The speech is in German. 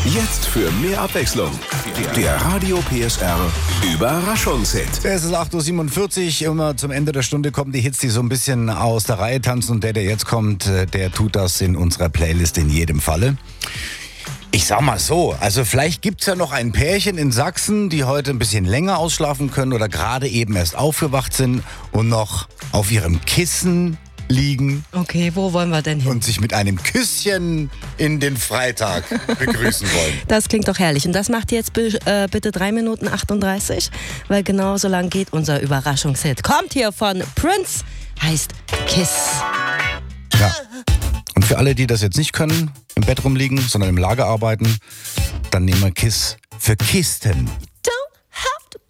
Jetzt für mehr Abwechslung. Der Radio PSR Überraschungshit. Es ist 8.47 Uhr. Immer zum Ende der Stunde kommen die Hits, die so ein bisschen aus der Reihe tanzen. Und der jetzt kommt, der tut das in unserer Playlist in jedem Falle. Ich sag mal so, also vielleicht gibt's ja noch ein Pärchen in Sachsen, die heute ein bisschen länger ausschlafen können oder gerade eben erst aufgewacht sind und noch auf ihrem Kissen liegen. Okay, wo wollen wir denn hin? Und sich mit einem Küsschen in den Freitag begrüßen wollen. Das klingt doch herrlich. Und das macht ihr jetzt bitte 3 Minuten 38, weil genau so lang geht unser Überraschungshit. Kommt hier von Prince, heißt Kiss. Ja. Und für alle, die das jetzt nicht können, im Bett rumliegen, sondern im Lager arbeiten, dann nehmen wir Kiss für Kisten.